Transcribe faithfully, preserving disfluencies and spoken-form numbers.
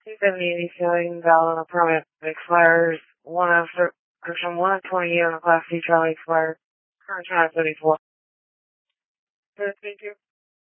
two seventy eighty ceiling valid on a permit expires one of Grisham one of twenty-eight on a Class C Charlie expired. Current time seventy-four. Good, thank you.